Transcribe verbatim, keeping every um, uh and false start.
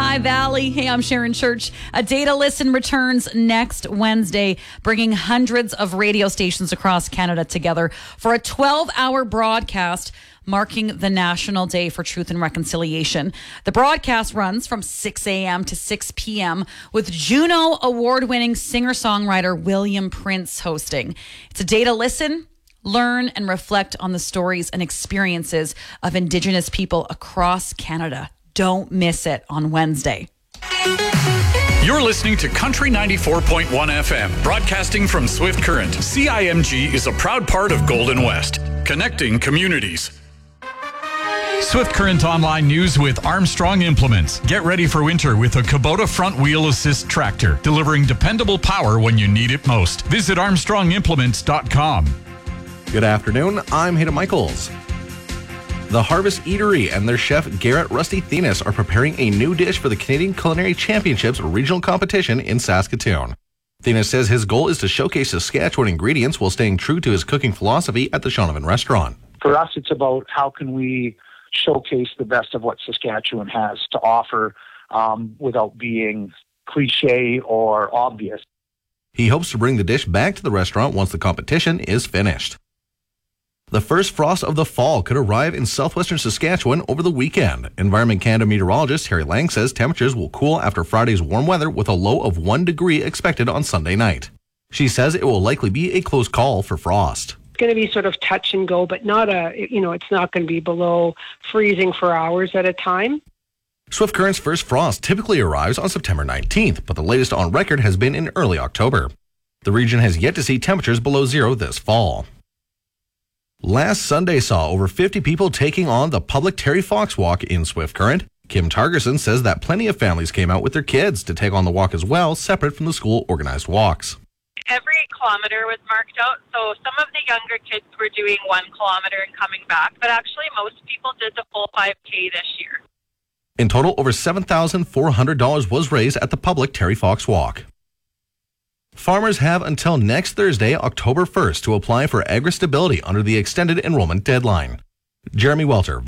Lehigh Valley. Hey, I'm Sharon Church. A Data Listen returns next Wednesday, bringing hundreds of radio stations across Canada together for a twelve-hour broadcast marking the National Day for Truth and Reconciliation. The broadcast runs from six a.m. to six p.m. with Juno award-winning singer-songwriter William Prince hosting. It's a day to listen, learn, and reflect on the stories and experiences of Indigenous people across Canada. Don't miss it on Wednesday. You're listening to Country ninety-four point one F M, broadcasting from Swift Current. C I M G is a proud part of Golden West, connecting communities. Swift Current Online News with Armstrong Implements. Get ready for winter with a Kubota front wheel assist tractor, delivering dependable power when you need it most. Visit armstrong implements dot com. Good afternoon, I'm Hayden Michaels. The Harvest Eatery and their chef Garrett Rusty Thenis are preparing a new dish for the Canadian Culinary Championships regional competition in Saskatoon. Thenis says his goal is to showcase Saskatchewan ingredients while staying true to his cooking philosophy at the Shaunavon restaurant. For us, it's about how can we showcase the best of what Saskatchewan has to offer um, without being cliche or obvious. He hopes to bring the dish back to the restaurant once the competition is finished. The first frost of the fall could arrive in southwestern Saskatchewan over the weekend. Environment Canada meteorologist Harry Lang says temperatures will cool after Friday's warm weather with a low of one degree expected on Sunday night. She says it will likely be a close call for frost. It's going to be sort of touch and go, but not a, you know, it's not going to be below freezing for hours at a time. Swift Current's first frost typically arrives on September nineteenth, but the latest on record has been in early October. The region has yet to see temperatures below zero this fall. Last Sunday saw over fifty people taking on the public Terry Fox Walk in Swift Current. Kim Targerson says that plenty of families came out with their kids to take on the walk as well, separate from the school-organized walks. Every kilometer was marked out, so some of the younger kids were doing one kilometer and coming back, but actually most people did the full five K this year. In total, over seven thousand four hundred dollars was raised at the public Terry Fox Walk. Farmers have until next Thursday, October first, to apply for agri-stability under the extended enrollment deadline. Jeremy Welter,